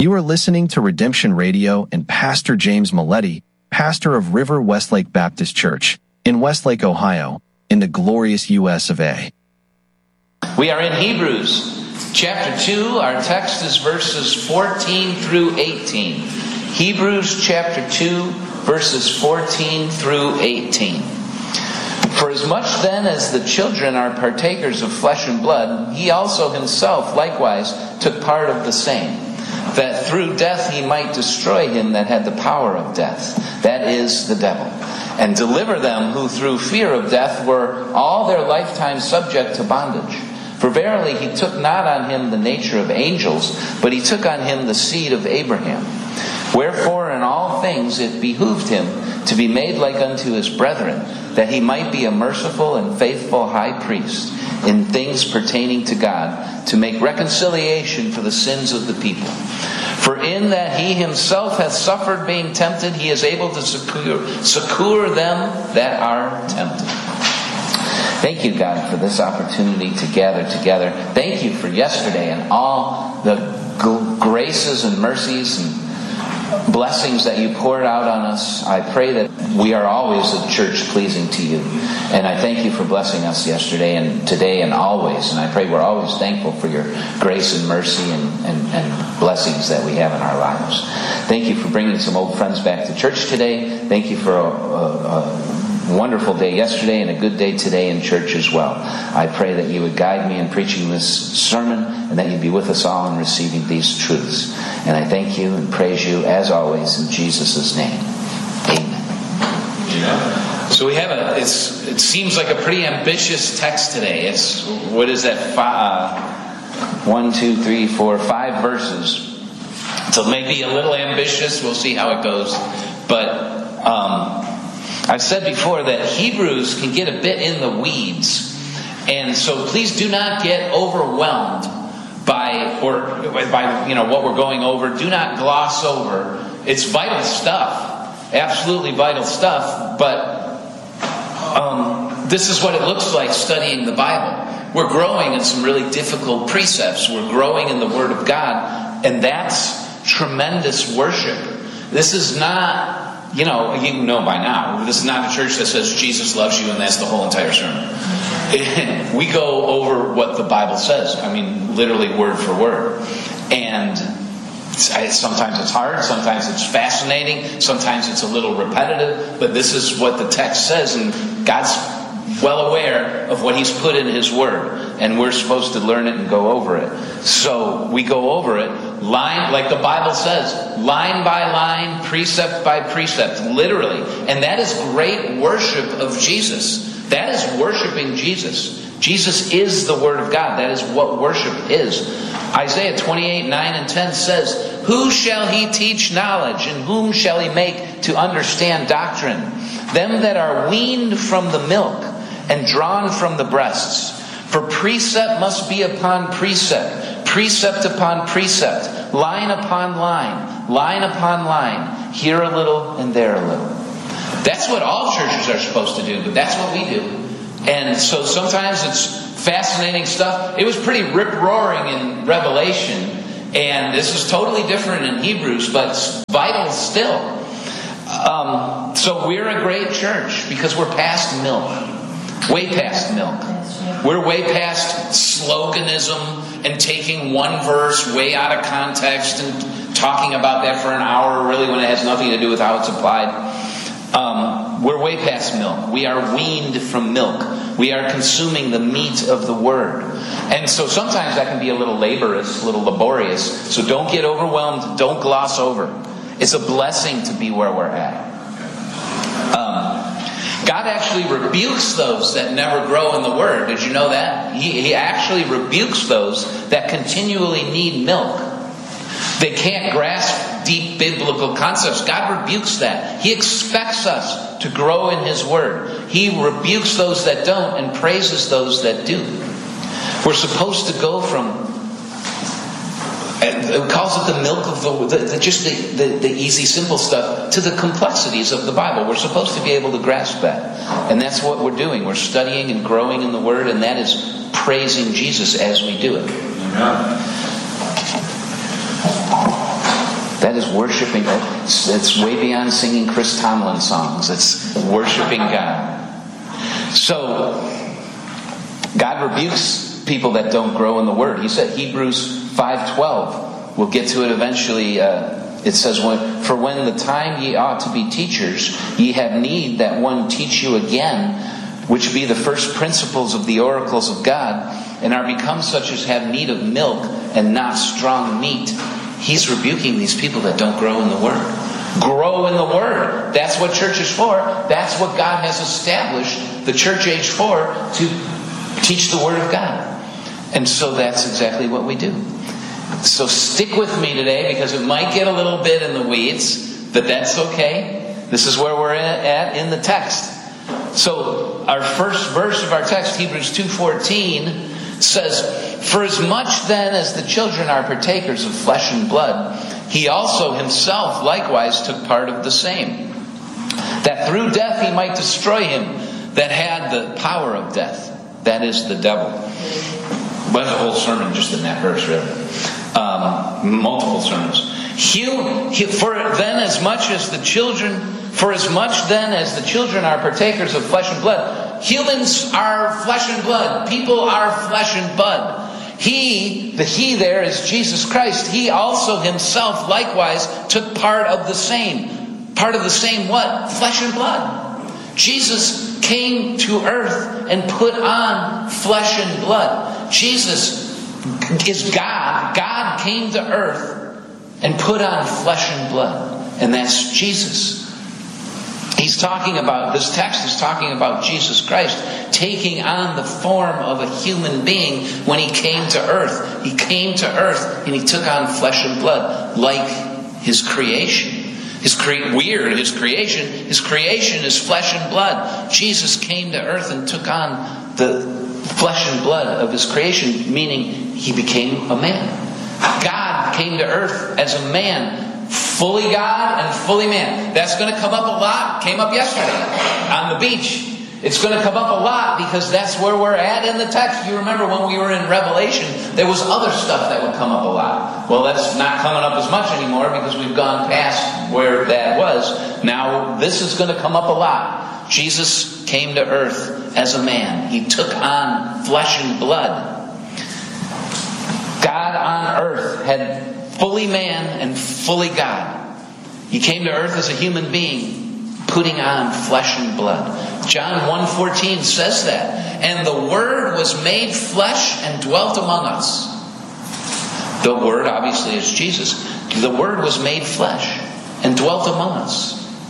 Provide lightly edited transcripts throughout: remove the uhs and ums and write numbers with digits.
You are listening to Redemption Radio and Pastor James Milletti, pastor of River Westlake Baptist Church in Westlake, Ohio, in the glorious U.S. of A. We are in Hebrews chapter 2. Our text is verses 14 through 18. Hebrews chapter 2, verses 14 through 18. For as much then as the children are partakers of flesh and blood, he also himself likewise took part of the same, that through death he might destroy him that had the power of death, that is, the devil, and deliver them who through fear of death were all their lifetime subject to bondage. For verily he took not on him the nature of angels, but he took on him the seed of Abraham. Wherefore in all things it behooved him to be made like unto his brethren, that he might be a merciful and faithful high priest in things pertaining to God, to make reconciliation for the sins of the people. For in that he himself hath suffered being tempted, he is able to succor them that are tempted. Thank you, God, for this opportunity to gather together. Thank you for yesterday and all the graces and mercies and blessings that you poured out on us. I pray that we are always a church pleasing to you. And I thank you for blessing us yesterday and today and always. And I pray we're always thankful for your grace and mercy and blessings that we have in our lives. Thank you for bringing some old friends back to church today. Thank you for a wonderful day yesterday and a good day today in church as well. I pray that you would guide me in preaching this sermon and that you'd be with us all in receiving these truths. And I thank you and praise you as always in Jesus' name. Amen. Yeah. So we have it seems like a pretty ambitious text today. It's, what is that? 5 verses. So maybe a little ambitious. We'll see how it goes. But I've said before that Hebrews can get a bit in the weeds, and so please do not get overwhelmed by what we're going over. Do not gloss over. It's vital stuff, absolutely vital stuff. But this is what it looks like studying the Bible. We're growing in some really difficult precepts. We're growing in the Word of God, and that's tremendous worship. This is not. You know by now, this is not a church that says Jesus loves you and that's the whole entire sermon. We go over what the Bible says. I mean, literally word for word. And sometimes it's hard, sometimes it's fascinating, sometimes it's a little repetitive, but this is what the text says, and God's well aware of what He's put in His Word, and we're supposed to learn it and go over it. So we go over it, line, like the Bible says, line by line, precept by precept, literally. And that is great worship of Jesus. That is worshiping Jesus. Jesus is the Word of God. That is what worship is. Isaiah 28, 9 and 10 says, "Who shall He teach knowledge, and whom shall He make to understand doctrine? Them that are weaned from the milk, and drawn from the breasts. For precept must be upon precept, precept upon precept, line upon line, line upon line, here a little and there a little." That's what all churches are supposed to do, but that's what we do. And so sometimes it's fascinating stuff. It was pretty rip-roaring in Revelation, and this is totally different in Hebrews, but it's vital still. So we're a great church because we're past milk. Way past milk. We're way past sloganism and taking one verse way out of context and talking about that for an hour, really, when it has nothing to do with how it's applied. We're way past milk. We are weaned from milk. We are consuming the meat of the Word. And so sometimes that can be a little laborious, a little laborious. So don't get overwhelmed. Don't gloss over. It's a blessing to be where we're at. God actually rebukes those that never grow in the Word. Did you know that? He actually rebukes those that continually need milk. They can't grasp deep biblical concepts. God rebukes that. He expects us to grow in His Word. He rebukes those that don't and praises those that do. We're supposed to go from, it calls it the milk of the easy, simple stuff, to the complexities of the Bible. We're supposed to be able to grasp that. And that's what we're doing. We're studying and growing in the Word, and that is praising Jesus as we do it. Amen. worshiping. It's way beyond singing Chris Tomlin songs. It's worshiping God. So, God rebukes people that don't grow in the Word. He said, Hebrews 5:12. We'll get to it eventually. It says, "For when the time ye ought to be teachers, ye have need that one teach you again, which be the first principles of the oracles of God, and are become such as have need of milk and not strong meat." He's rebuking these people that don't grow in the Word. Grow in the Word. That's what church is for. That's what God has established the church age for, to teach the Word of God. And so that's exactly what we do. So stick with me today, because it might get a little bit in the weeds, but that's okay. This is where we're at in the text. So our first verse of our text, Hebrews 2:14, says, "For as much then as the children are partakers of flesh and blood, he also himself likewise took part of the same, that through death he might destroy him that had the power of death, that is, the devil." Well, there's a whole sermon just in that verse, really. Multiple sermons. For as much then as the children are partakers of flesh and blood. Humans are flesh and blood. People are flesh and blood. The he there is Jesus Christ. He also himself likewise took part of the same. Part of the same what? Flesh and blood. Jesus came to earth and put on flesh and blood. Jesus is God. God came to earth and put on flesh and blood. And that's Jesus. This text is talking about Jesus Christ taking on the form of a human being when he came to earth. He came to earth and he took on flesh and blood like his creation. His creation is flesh and blood. Jesus came to earth and took on the flesh and blood of his creation, meaning he became a man. God came to earth as a man, fully God and fully man. That's going to come up a lot. Came up yesterday on the beach. It's going to come up a lot because that's where we're at in the text. You remember when we were in Revelation, there was other stuff that would come up a lot. Well, that's not coming up as much anymore because we've gone past where that was. Now, this is going to come up a lot. Jesus came to earth as a man. He took on flesh and blood. God on earth had fully man and fully God. He came to earth as a human being, putting on flesh and blood. John 1:14 says that. "And the Word was made flesh and dwelt among us." The Word obviously is Jesus. The Word was made flesh and dwelt among us.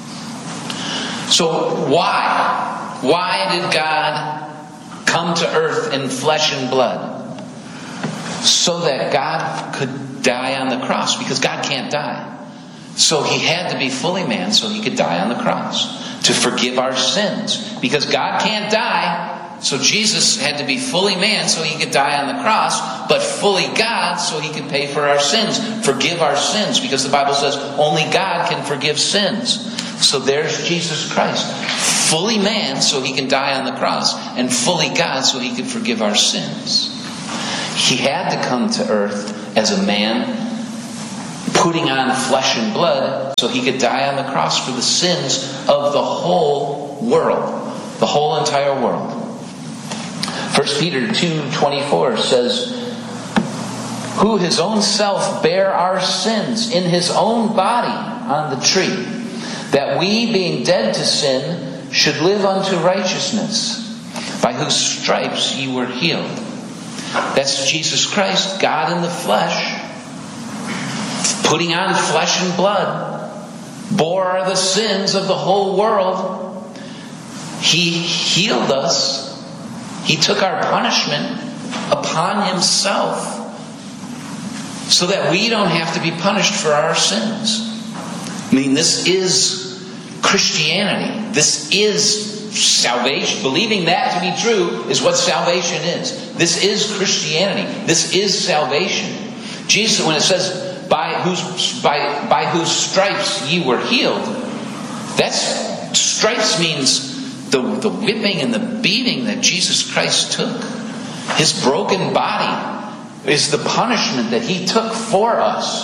So why? Why did God come to earth in flesh and blood? So that God could die on the cross, because God can't die. So he had to be fully man so he could die on the cross to forgive our sins. Because God can't die, so Jesus had to be fully man so he could die on the cross, but fully God so he could pay for our sins, forgive our sins, because the Bible says only God can forgive sins. So there's Jesus Christ, fully man so he can die on the cross, and fully God so he could forgive our sins. He had to come to earth as a man, putting on flesh and blood so he could die on the cross for the sins of the whole world, the whole entire world. 1 Peter 2:24 says, "Who his own self bare our sins in his own body on the tree, that we, being dead to sin, should live unto righteousness, by whose stripes ye were healed." That's Jesus Christ, God in the flesh, putting on flesh and blood, bore the sins of the whole world. He healed us. He took our punishment upon himself so that we don't have to be punished for our sins. I mean, this is Christianity. This is salvation. Believing that to be true is what salvation is. This is Christianity. This is salvation. Jesus, when it says, by whose stripes ye were healed, that's stripes means the whipping and the beating that Jesus Christ took. His broken body is the punishment that he took for us.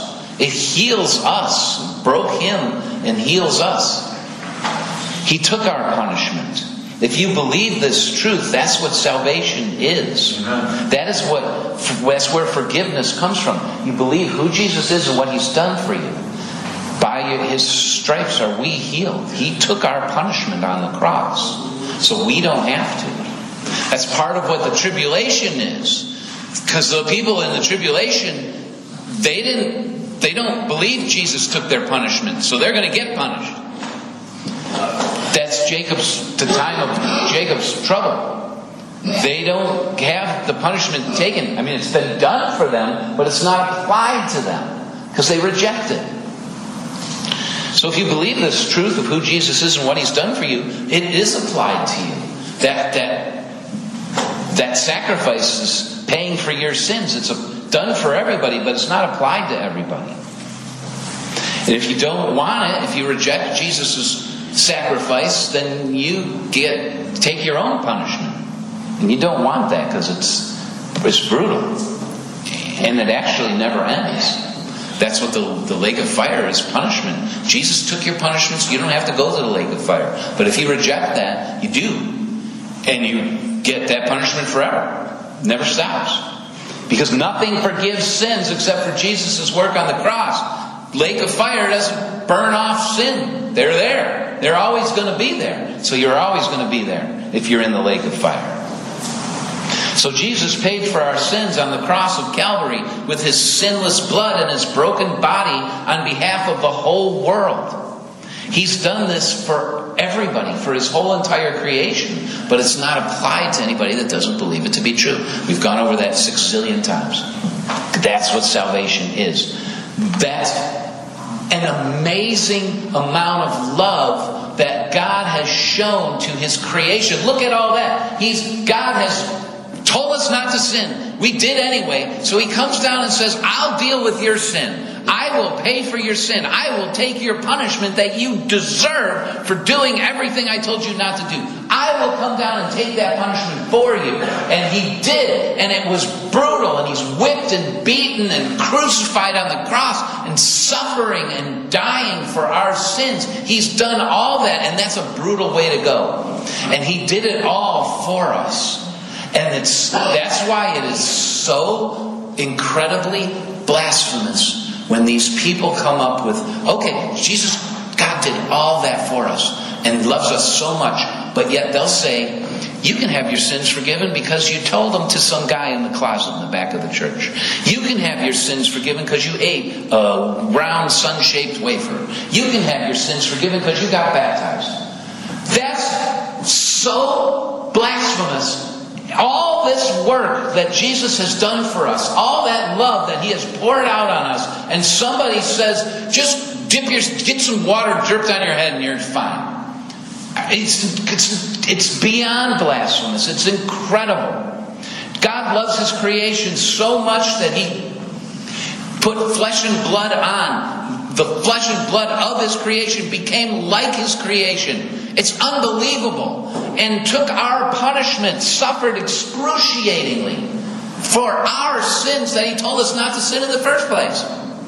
It heals us. Broke him and heals us. He took our punishment. If you believe this truth, that's what salvation is. That's where forgiveness comes from. You believe who Jesus is and what He's done for you. By His stripes are we healed. He took our punishment on the cross, so we don't have to. That's part of what the tribulation is. Because the people in the tribulation, they don't believe Jesus took their punishment, so they're going to get punished. That's the time of Jacob's trouble. They don't have the punishment taken. I mean, it's been done for them, but it's not applied to them because they reject it. So if you believe this truth of who Jesus is and what He's done for you, it is applied to you. That sacrifice is paying for your sins. It's done for everybody, but it's not applied to everybody. And if you don't want it, if you reject Jesus' sacrifice, then you take your own punishment. And you don't want that because it's brutal. And it actually never ends. That's what the lake of fire is, punishment. Jesus took your punishment, so you don't have to go to the lake of fire. But if you reject that, you do. And you get that punishment forever. It never stops. Because nothing forgives sins except for Jesus' work on the cross. Lake of fire doesn't burn off sin. They're there. They're always going to be there. So you're always going to be there if you're in the lake of fire. So Jesus paid for our sins on the cross of Calvary with His sinless blood and His broken body on behalf of the whole world. He's done this for everybody, for His whole entire creation. But it's not applied to anybody that doesn't believe it to be true. We've gone over that 6 zillion times. That's what salvation is. That's an amazing amount of love that God has shown to His creation. Look at all that. God has told us not to sin. We did anyway. So He comes down and says, I'll deal with your sin. I will pay for your sin. I will take your punishment that you deserve for doing everything I told you not to do. I will come down and take that punishment for you. And He did. And it was brutal. And He's whipped and beaten and crucified on the cross and suffering and dying for our sins. He's done all that. And that's a brutal way to go. And He did it all for us. And that's why it is so incredibly blasphemous when these people come up with, okay, God did all that for us and loves us so much, but yet they'll say, you can have your sins forgiven because you told them to some guy in the closet in the back of the church. You can have your sins forgiven because you ate a round sun-shaped wafer. You can have your sins forgiven because you got baptized. That's so blasphemous. All this work that Jesus has done for us, all that love that He has poured out on us, and somebody says, just get some water dripped on your head and you're fine. It's beyond blasphemous. It's incredible. God loves His creation so much that He put flesh and blood on. The flesh and blood of His creation became like His creation. It's unbelievable. And took our punishment, suffered excruciatingly for our sins that He told us not to sin in the first place.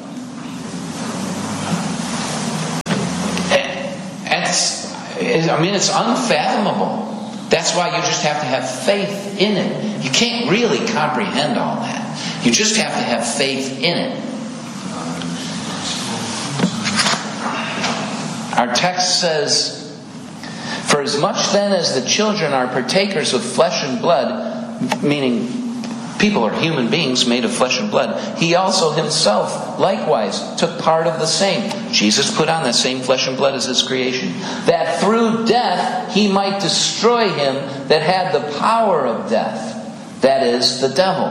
It's unfathomable. That's why you just have to have faith in it. You can't really comprehend all that. You just have to have faith in it. Our text says, for as much then as the children are partakers of flesh and blood, meaning people are human beings made of flesh and blood, He also Himself likewise took part of the same. Jesus put on that same flesh and blood as His creation, that through death He might destroy him that had the power of death, that is, the devil.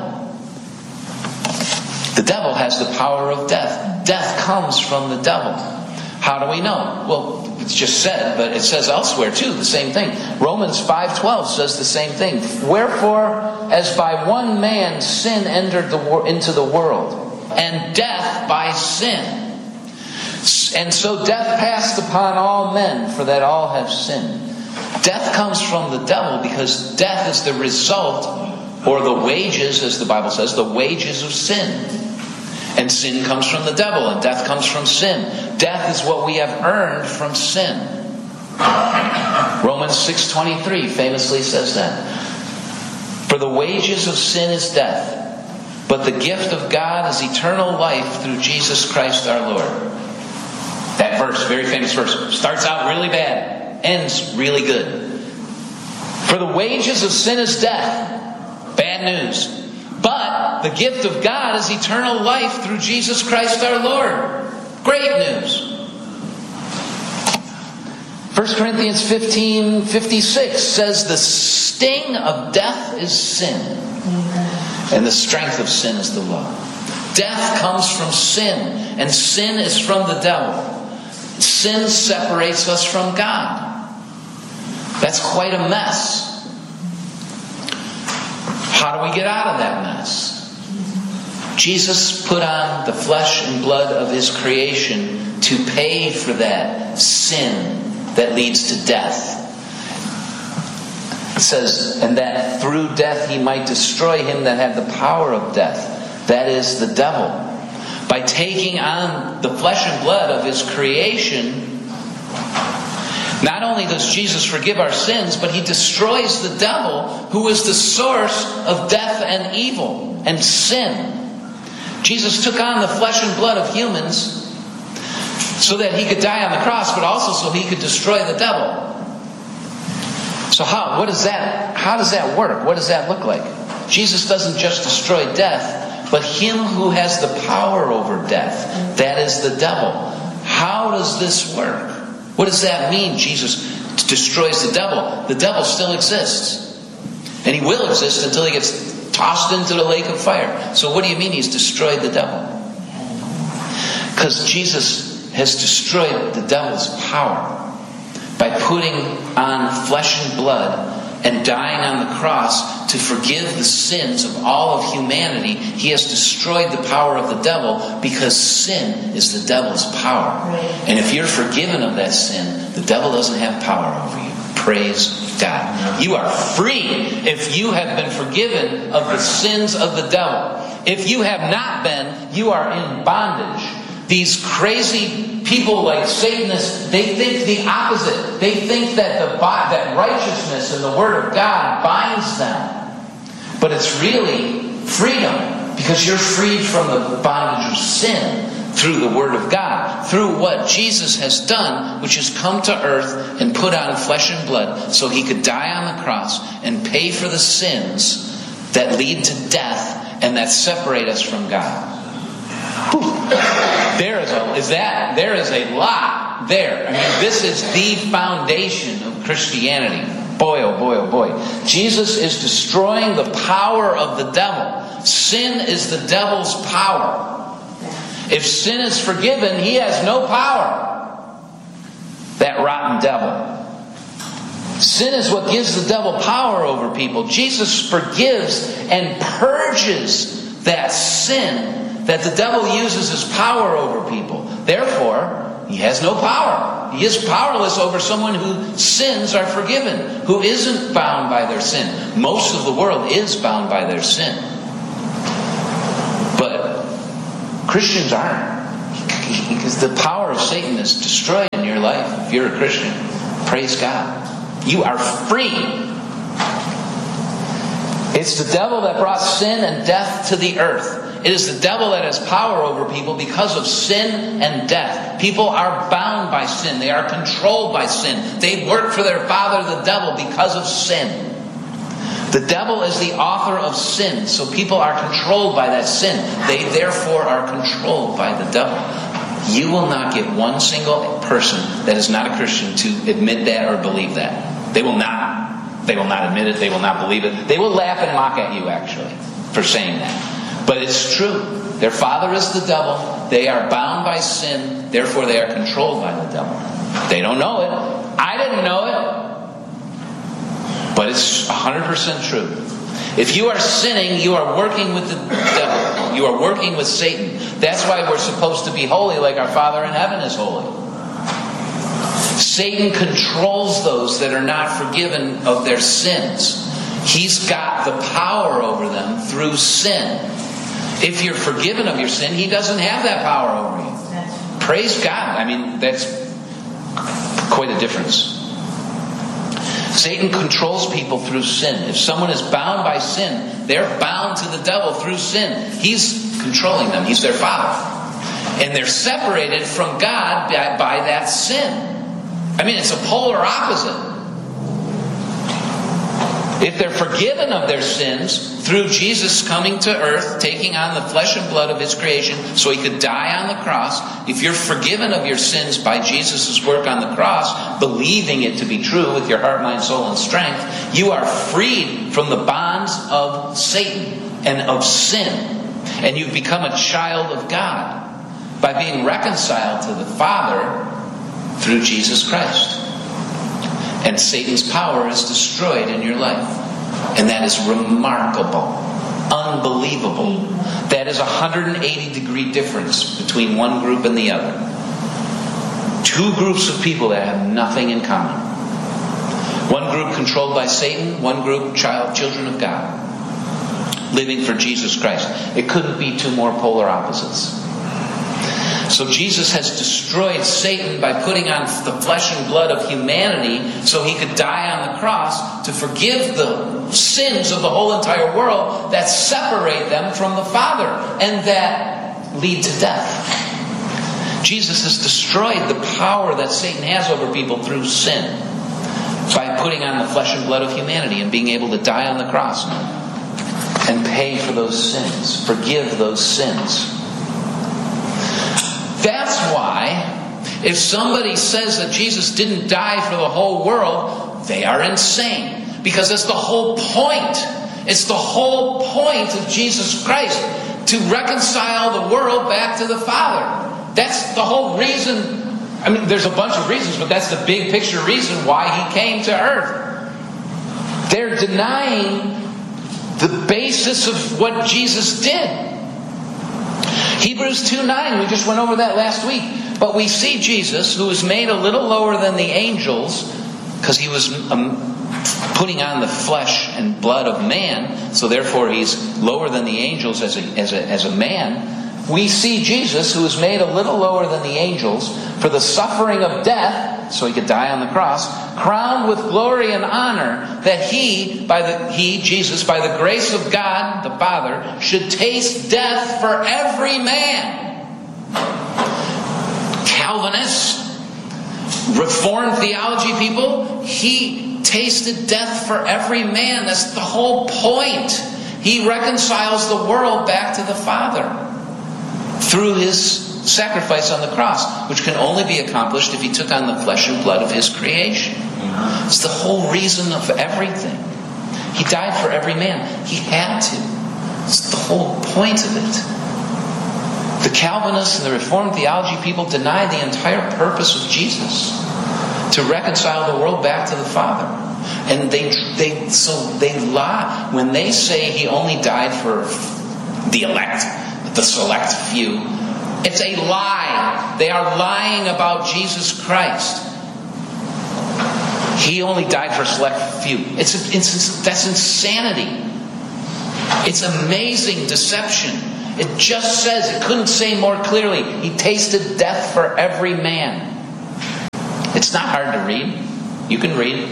The devil has the power of death. Death comes from the devil. How do we know? Well, it's just said, but it says elsewhere too, the same thing. Romans 5:12 says the same thing. Wherefore, as by one man sin entered into the world, and death by sin. And so death passed upon all men, for that all have sinned. Death comes from the devil because death is the result, or the wages, as the Bible says, the wages of sin. And sin comes from the devil, and death comes from sin. Death is what we have earned from sin. Romans 6:23 famously says that. For the wages of sin is death, but the gift of God is eternal life through Jesus Christ our Lord. That verse, very famous verse, starts out really bad, ends really good. For the wages of sin is death. Bad news. But the gift of God is eternal life through Jesus Christ our Lord. Great news. 1 Corinthians 15:56 says the sting of death is sin, and the strength of sin is the law. Death comes from sin, and sin is from the devil. Sin separates us from God. That's quite a mess. How do we get out of that mess? Jesus put on the flesh and blood of His creation to pay for that sin that leads to death. It says, and that through death He might destroy him that had the power of death. That is the devil. By taking on the flesh and blood of His creation, not only does Jesus forgive our sins, but He destroys the devil, who is the source of death and evil and sin. Jesus took on the flesh and blood of humans so that He could die on the cross, but also so He could destroy the devil. So how does that work? What does that look like? Jesus doesn't just destroy death, but him who has the power over death, that is the devil. How does this work? What does that mean? Jesus destroys the devil. The devil still exists. And he will exist until he gets tossed into the lake of fire. So what do you mean He's destroyed the devil? Because Jesus has destroyed the devil's power by putting on flesh and blood and dying on the cross to forgive the sins of all of humanity. He has destroyed the power of the devil, because sin is the devil's power. And if you're forgiven of that sin, the devil doesn't have power over you. Praise God. You are free if you have been forgiven of the sins of the devil. If you have not been, you are in bondage. These crazy people like Satanists, they think the opposite. They think that that righteousness and the Word of God binds them. But it's really freedom, because you're freed from the bondage of sin through the Word of God, through what Jesus has done, which is come to earth and put on flesh and blood so He could die on the cross and pay for the sins that lead to death and that separate us from God. There is a lot there. I mean, this is the foundation of Christianity. Boy, oh boy, oh boy. Jesus is destroying the power of the devil. Sin is the devil's power. If sin is forgiven, he has no power. That rotten devil. Sin is what gives the devil power over people. Jesus forgives and purges that sin that the devil uses as power over people. Therefore, he has no power. He is powerless over someone whose sins are forgiven, who isn't bound by their sin. Most of the world is bound by their sin. But Christians aren't. Because the power of Satan is destroyed in your life. If you're a Christian, praise God. You are free. It's the devil that brought sin and death to the earth. It is the devil that has power over people because of sin and death. People are bound by sin. They are controlled by sin. They work for their father, the devil, because of sin. The devil is the author of sin, so people are controlled by that sin. They therefore are controlled by the devil. You will not get one single person that is not a Christian to admit that or believe that. They will not. They will not admit it. They will not believe it. They will laugh and mock at you, actually, for saying that. But it's true. Their father is the devil. They are bound by sin. Therefore, they are controlled by the devil. They don't know it. I didn't know it. But it's 100% true. If you are sinning, you are working with the devil. You are working with Satan. That's why we're supposed to be holy like our Father in heaven is holy. Satan controls those that are not forgiven of their sins. He's got the power over them through sin. If you're forgiven of your sin, He doesn't have that power over you. Praise God. I mean, that's quite a difference. Satan controls people through sin. If someone is bound by sin, they're bound to the devil through sin. He's controlling them. He's their father. And they're separated from God by that sin. I mean, it's a polar opposite. If they're forgiven of their sins through Jesus coming to earth, taking on the flesh and blood of His creation so He could die on the cross, if you're forgiven of your sins by Jesus' work on the cross, believing it to be true with your heart, mind, soul, and strength, you are freed from the bonds of Satan and of sin. And you've become a child of God by being reconciled to the Father through Jesus Christ. And Satan's power is destroyed in your life. And that is remarkable. Unbelievable. That is a 180-degree difference between one group and the other. Two groups of people that have nothing in common. One group controlled by Satan, one group children of God, living for Jesus Christ. It couldn't be two more polar opposites. So Jesus has destroyed Satan by putting on the flesh and blood of humanity so He could die on the cross to forgive the sins of the whole entire world that separate them from the Father and that lead to death. Jesus has destroyed the power that Satan has over people through sin by putting on the flesh and blood of humanity and being able to die on the cross and pay for those sins, forgive those sins. That's why, if somebody says that Jesus didn't die for the whole world, they are insane. Because it's the whole point. It's the whole point of Jesus Christ, to reconcile the world back to the Father. That's the whole reason. I mean, there's a bunch of reasons, but that's the big picture reason why He came to earth. They're denying the basis of what Jesus did. Hebrews 2:9, we just went over that last week. But we see Jesus, who was made a little lower than the angels, because He was putting on the flesh and blood of man, so therefore He's lower than the angels as a man. We see Jesus, who was made a little lower than the angels, for the suffering of death, so He could die on the cross, crowned with glory and honor, that Jesus, by the grace of God, the Father, should taste death for every man. Calvinists, Reformed theology people, He tasted death for every man. That's the whole point. He reconciles the world back to the Father through His sacrifice on the cross, which can only be accomplished if He took on the flesh and blood of His creation. It's the whole reason of everything. He died for every man. He had to. It's the whole point of it. The Calvinists and the Reformed theology people deny the entire purpose of Jesus, to reconcile the world back to the Father. And they lie when they say He only died for the elect, the select few. It's a lie. They are lying about Jesus Christ. He only died for a select few. That's insanity. It's amazing deception. It just says, it couldn't say more clearly, He tasted death for every man. It's not hard to read. You can read.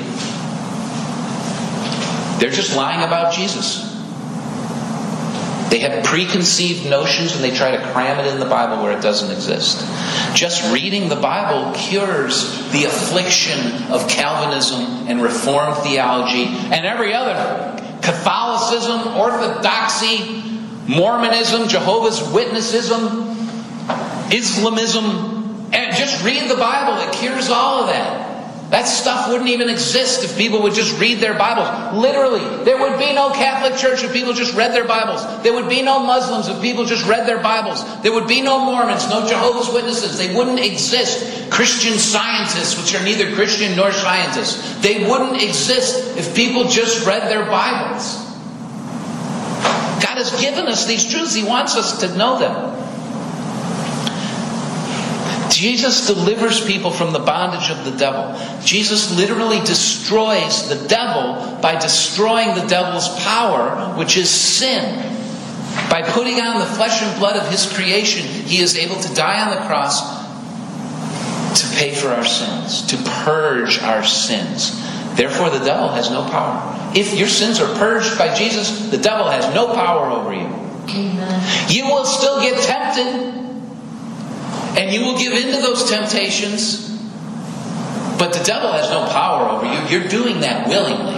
They're just lying about Jesus. They have preconceived notions and they try to cram it in the Bible where it doesn't exist. Just reading the Bible cures the affliction of Calvinism and Reformed theology and every other. Catholicism, Orthodoxy, Mormonism, Jehovah's Witnessism, Islamism. And just read the Bible. It cures all of that. That stuff wouldn't even exist if people would just read their Bibles. Literally, there would be no Catholic Church if people just read their Bibles. There would be no Muslims if people just read their Bibles. There would be no Mormons, no Jehovah's Witnesses. They wouldn't exist. Christian Scientists, which are neither Christian nor scientists. They wouldn't exist if people just read their Bibles. God has given us these truths. He wants us to know them. Jesus delivers people from the bondage of the devil. Jesus literally destroys the devil by destroying the devil's power, which is sin. By putting on the flesh and blood of His creation, He is able to die on the cross to pay for our sins, to purge our sins. Therefore, the devil has no power. If your sins are purged by Jesus, the devil has no power over you. Amen. You will still get tempted, and you will give in to those temptations, but the devil has no power over you. You're doing that willingly.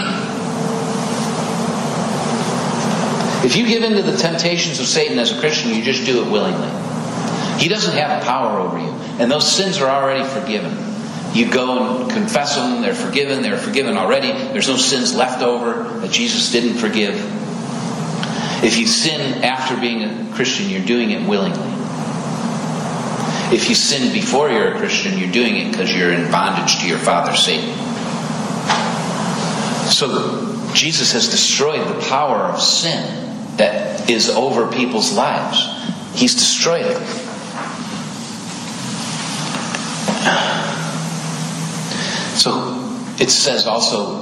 If you give in to the temptations of Satan as a Christian, you just do it willingly. He doesn't have power over you. And those sins are already forgiven. You go and confess them, they're forgiven already. There's no sins left over that Jesus didn't forgive. If you sin after being a Christian, you're doing it willingly. If you sin before you're a Christian, you're doing it because you're in bondage to your father, Satan. So Jesus has destroyed the power of sin that is over people's lives. He's destroyed it. So it says also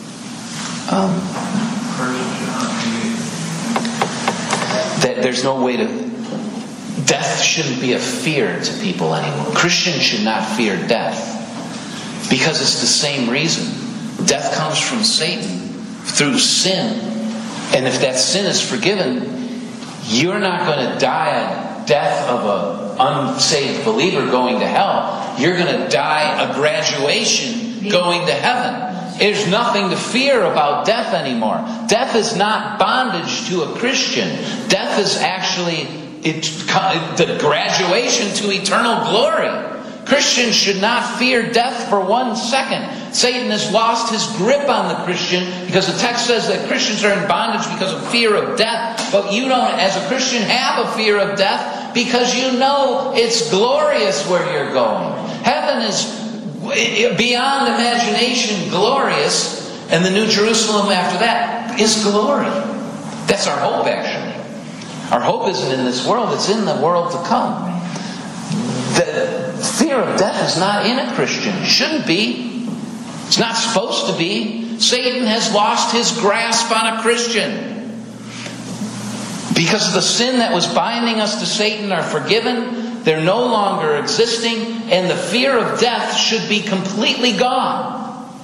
that there's no way to... Death shouldn't be a fear to people anymore. Christians should not fear death because it's the same reason. Death comes from Satan through sin. And if that sin is forgiven, you're not going to die a death of an unsaved believer going to hell. You're going to die a graduation going to heaven. There's nothing to fear about death anymore. Death is not bondage to a Christian. Death is actually the graduation to eternal glory. Christians should not fear death for 1 second. Satan has lost his grip on the Christian because the text says that Christians are in bondage because of fear of death. But you don't, as a Christian, have a fear of death because you know it's glorious where you're going. Heaven is beyond imagination glorious, and the New Jerusalem after that is glory. That's our hope, actually. Our hope isn't in this world, it's in the world to come. The fear of death is not in a Christian. It shouldn't be. It's not supposed to be. Satan has lost his grasp on a Christian. Because the sin that was binding us to Satan are forgiven, they're no longer existing, and the fear of death should be completely gone.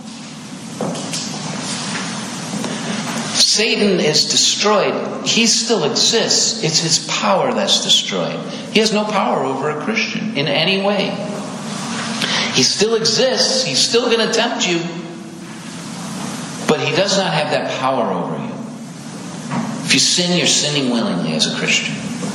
Satan is destroyed. He still exists. It's his power that's destroyed. He has no power over a Christian in any way. He still exists. He's still going to tempt you. But he does not have that power over you. If you sin, you're sinning willingly as a Christian.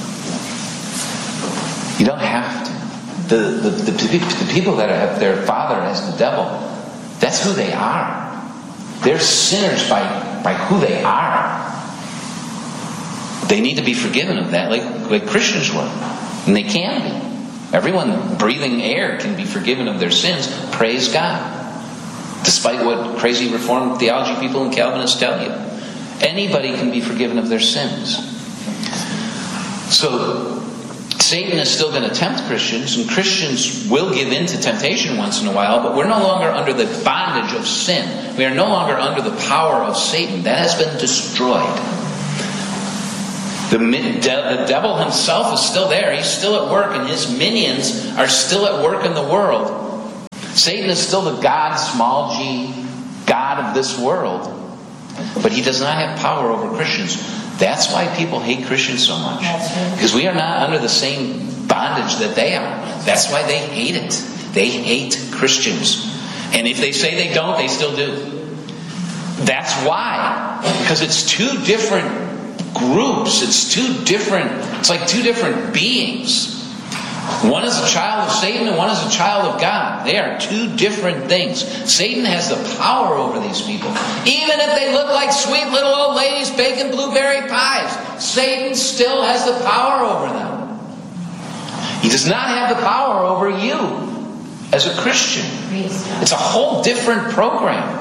You don't have to. The people that have their father as the devil, that's who they are. They're sinners by who they are. They need to be forgiven of that like Christians were. And they can be. Everyone breathing air can be forgiven of their sins. Praise God. Despite what crazy Reformed theology people and Calvinists tell you. Anybody can be forgiven of their sins. So Satan is still going to tempt Christians, and Christians will give in to temptation once in a while, but we're no longer under the bondage of sin. We are no longer under the power of Satan. That has been destroyed. The devil himself is still there. He's still at work, and his minions are still at work in the world. Satan is still the God, small g, God of this world. But he does not have power over Christians. That's why people hate Christians so much. Because we are not under the same bondage that they are. That's why they hate it. They hate Christians. And if they say they don't, they still do. That's why. Because it's two different groups. It's like two different beings. One is a child of Satan and one is a child of God. They are two different things. Satan has the power over these people. Even if they look like sweet little old ladies baking blueberry pies, Satan still has the power over them. He does not have the power over you as a Christian. It's a whole different program.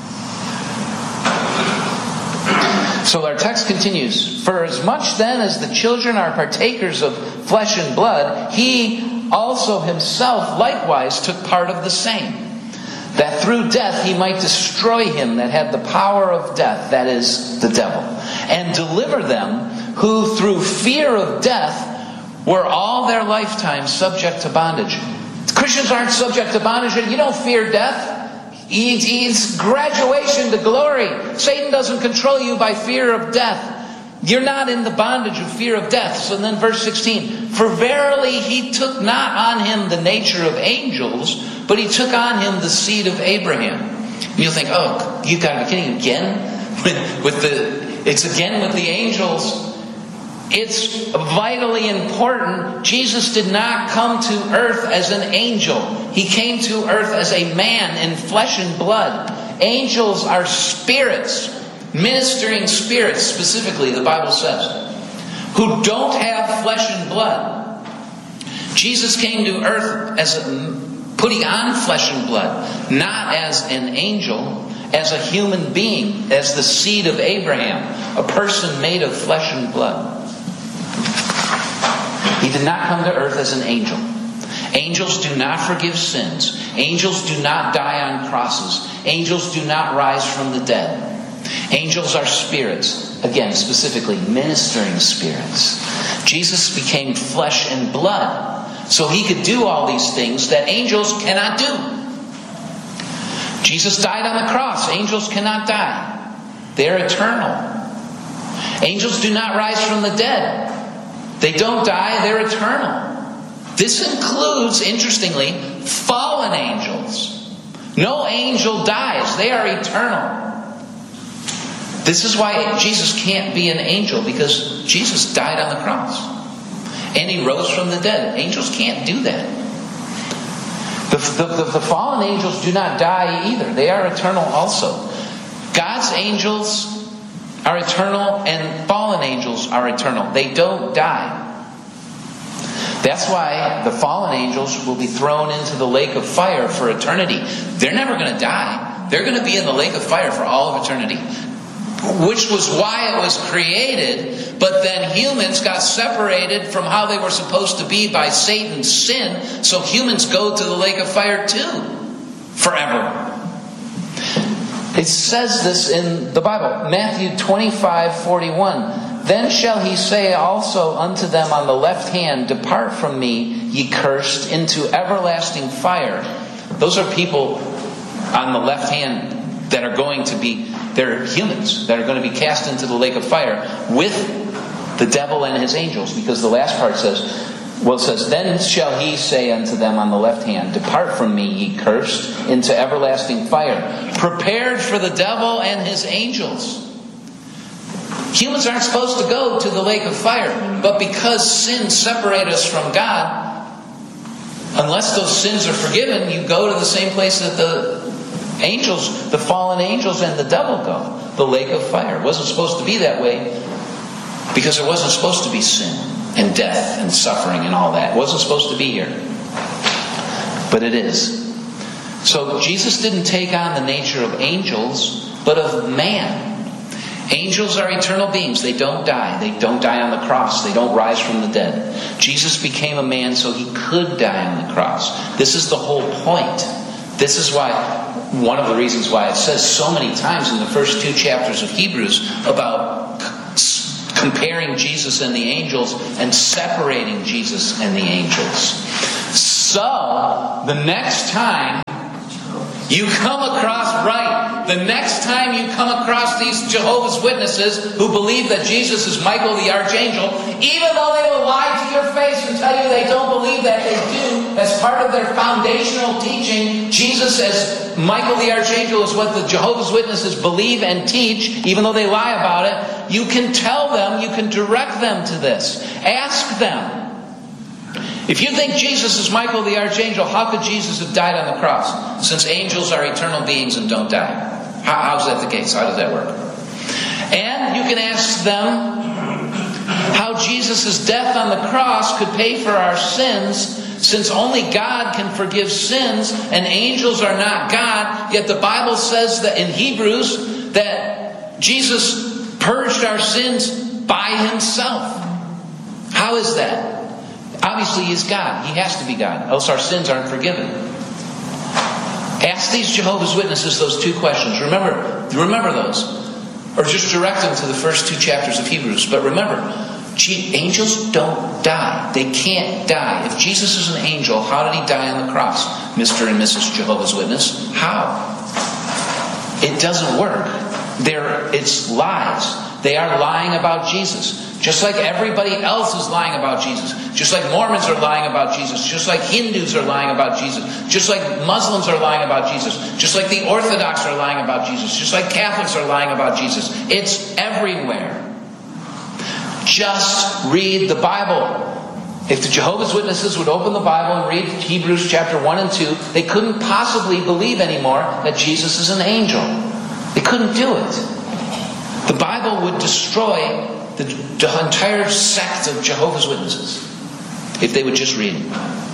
So our text continues. For as much then as the children are partakers of flesh and blood, he also himself likewise took part of the same, that through death he might destroy him that had the power of death, that is, the devil, and deliver them who through fear of death were all their lifetime subject to bondage. Christians aren't subject to bondage. You don't fear death. It's graduation to glory. Satan doesn't control you by fear of death. You're not in the bondage of fear of death. So then verse 16, for verily he took not on him the nature of angels, but he took on him the seed of Abraham. And you'll think, oh, you've got to be kidding again? It's again with the angels. It's vitally important. Jesus did not come to earth as an angel. He came to earth as a man in flesh and blood. Angels are spirits, ministering spirits specifically, the Bible says, who don't have flesh and blood. Jesus came to earth as putting on flesh and blood, not as an angel, as a human being, as the seed of Abraham, a person made of flesh and blood. He did not come to earth as an angel. Angels do not forgive sins. Angels do not die on crosses. Angels do not rise from the dead. Angels are spirits. Again, specifically, ministering spirits. Jesus became flesh and blood so he could do all these things that angels cannot do. Jesus died on the cross. Angels cannot die. They're eternal. Angels do not rise from the dead. They don't die, they're eternal. This includes, interestingly, fallen angels. No angel dies, they are eternal. This is why Jesus can't be an angel, because Jesus died on the cross. And he rose from the dead. Angels can't do that. The fallen angels do not die either. They are eternal also. God's angels are eternal, and fallen angels are eternal. They don't die. That's why the fallen angels will be thrown into the lake of fire for eternity. They're never going to die. They're going to be in the lake of fire for all of eternity, which was why it was created. But then humans got separated from how they were supposed to be by Satan's sin, so humans go to the lake of fire too, forever. It says this in the Bible, Matthew 25:41. Then shall he say also unto them on the left hand, depart from me, ye cursed, into everlasting fire. Those are people on the left hand that are going to be, they're humans, that are going to be cast into the lake of fire with the devil and his angels. Because the last part says, well, it says, then shall he say unto them on the left hand, depart from me, ye cursed, into everlasting fire, prepared for the devil and his angels. Humans aren't supposed to go to the lake of fire, but because sin separates us from God, unless those sins are forgiven, you go to the same place that the angels, the fallen angels and the devil go, the lake of fire. It wasn't supposed to be that way because there wasn't supposed to be sin and death and suffering and all that. It wasn't supposed to be here. But it is. So Jesus didn't take on the nature of angels, but of man. Angels are eternal beings. They don't die. They don't die on the cross. They don't rise from the dead. Jesus became a man so he could die on the cross. This is the whole point. This is why, one of the reasons why it says so many times in the first 2 chapters of Hebrews about comparing Jesus and the angels and separating Jesus and the angels. So, the next time you come across, the next time you come across these Jehovah's Witnesses who believe that Jesus is Michael the Archangel, even though they will lie to your face and tell you they don't believe that, they do, as part of their foundational teaching, Jesus as Michael the Archangel is what the Jehovah's Witnesses believe and teach, even though they lie about it, you can tell them, you can direct them to this. Ask them. If you think Jesus is Michael the Archangel, how could Jesus have died on the cross? Since angels are eternal beings and don't die. How's that the case? How does that work? And you can ask them how Jesus' death on the cross could pay for our sins, since only God can forgive sins and angels are not God. Yet the Bible says that in Hebrews that Jesus purged our sins by himself. How is that? Obviously he's God. He has to be God, else our sins aren't forgiven. Ask these Jehovah's Witnesses those 2 questions. Remember those. Or just direct them to the first 2 chapters of Hebrews. But remember, angels don't die. They can't die. If Jesus is an angel, how did he die on the cross? Mr. and Mrs. Jehovah's Witness. How? It doesn't work. It's lies. They are lying about Jesus. Just like everybody else is lying about Jesus. Just like Mormons are lying about Jesus. Just like Hindus are lying about Jesus. Just like Muslims are lying about Jesus. Just like the Orthodox are lying about Jesus. Just like Catholics are lying about Jesus. It's everywhere. Just read the Bible. If the Jehovah's Witnesses would open the Bible and read Hebrews chapter 1 and 2, they couldn't possibly believe anymore that Jesus is an angel. They couldn't do it. The Bible would destroy the entire sect of Jehovah's Witnesses if they would just read it.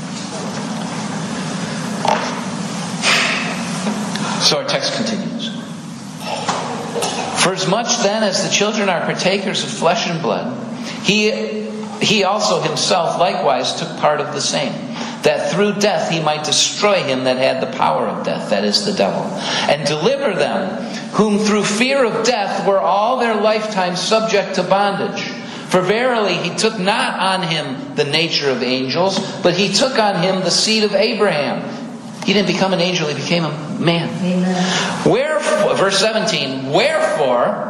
So our text continues. For as much then as the children are partakers of flesh and blood, he also himself likewise took part of the same, that through death he might destroy him that had the power of death, that is, the devil, and deliver them whom through fear of death were all their lifetime subject to bondage. For verily he took not on him the nature of angels, but he took on him the seed of Abraham. He didn't become an angel, he became a man. Amen. Wherefore, verse 17, wherefore,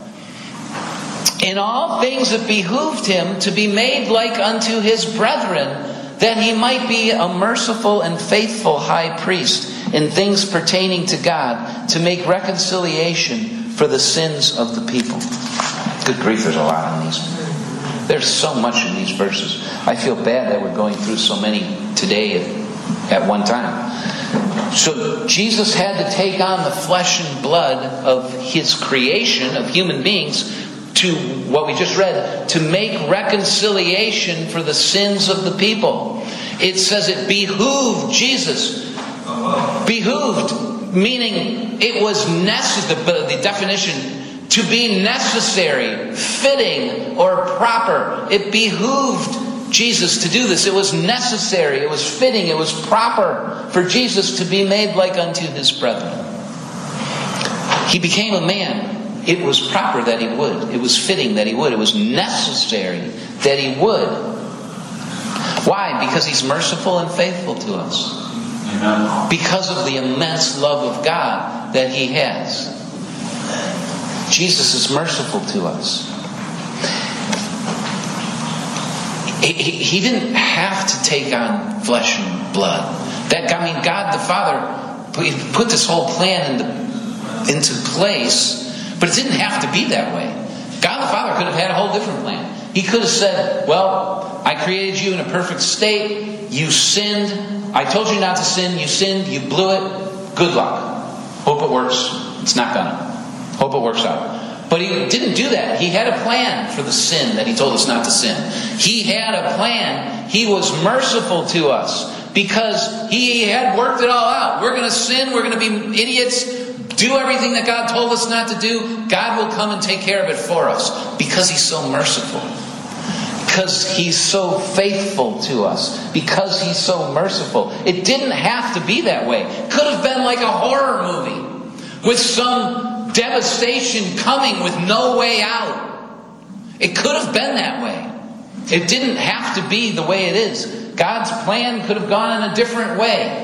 in all things it behooved him to be made like unto his brethren, that he might be a merciful and faithful high priest in things pertaining to God, to make reconciliation for the sins of the people. Good grief, there's a lot in these. There's so much in these verses. I feel bad that we're going through so many today at one time. So Jesus had to take on the flesh and blood of his creation, of human beings, to what we just read, to make reconciliation for the sins of the people. It says it behooved Jesus. Behooved, meaning it was necessary, the definition, to be necessary, fitting, or proper. It behooved Jesus to do this. It was necessary, it was fitting, it was proper for Jesus to be made like unto his brethren. He became a man. It was proper that he would. It was fitting that he would. It was necessary that he would. Why? Because he's merciful and faithful to us. Amen. Because of the immense love of God that he has. Jesus is merciful to us. He didn't have to take on flesh and blood. God the Father put this whole plan into place. But it didn't have to be that way. God the Father could have had a whole different plan. He could have said, well, I created you in a perfect state. You sinned. I told you not to sin. You sinned. You blew it. Good luck. Hope it works. It's not gonna. Hope it works out. But he didn't do that. He had a plan for the sin that he told us not to sin. He had a plan. He was merciful to us because he had worked it all out. We're going to sin. We're going to be idiots. Do everything that God told us not to do. God will come and take care of it for us because he's so merciful. Because he's so faithful to us. Because he's so merciful. It didn't have to be that way. Could have been like a horror movie with some devastation coming with no way out. It could have been that way. It didn't have to be the way it is. God's plan could have gone in a different way.